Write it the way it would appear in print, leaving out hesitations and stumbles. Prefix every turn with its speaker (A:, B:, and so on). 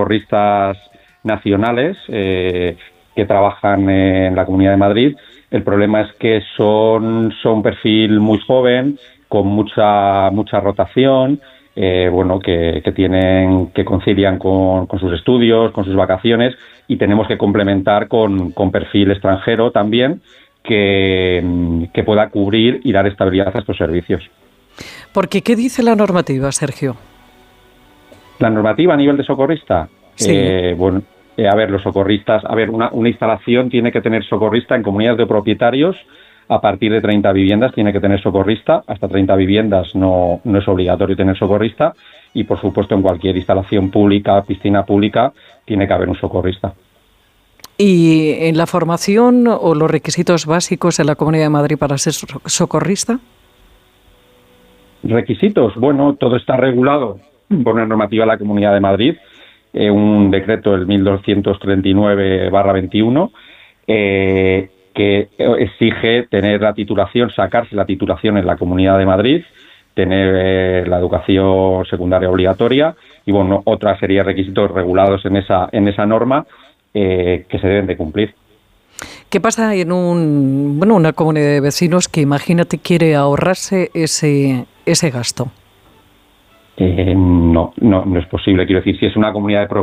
A: socorristas nacionales que trabajan en la Comunidad de Madrid. El problema es que son un perfil muy joven, con mucha rotación, que concilian con sus estudios, con sus vacaciones, y tenemos que complementar con perfil extranjero también que pueda cubrir y dar estabilidad a estos servicios.
B: Porque, ¿qué dice la normativa, Sergio?
A: La normativa a nivel de socorrista,
B: sí.
A: Los socorristas, una instalación tiene que tener socorrista en comunidades de propietarios. A partir de 30 viviendas tiene que tener socorrista. Hasta 30 viviendas no es obligatorio tener socorrista. Y, por supuesto, en cualquier instalación pública, piscina pública, tiene que haber un socorrista.
B: ¿Y en la formación o los requisitos básicos en la Comunidad de Madrid para ser socorrista?
A: Requisitos, todo está regulado por una normativa de la Comunidad de Madrid, un decreto del 1239/21, que exige tener la titulación, sacarse la titulación en la Comunidad de Madrid, tener la educación secundaria obligatoria y otra serie de requisitos regulados en esa norma que se deben de cumplir.
B: ¿Qué pasa en una comunidad de vecinos que, imagínate, quiere ahorrarse ese gasto?
A: No es posible. Quiero decir, si es una comunidad de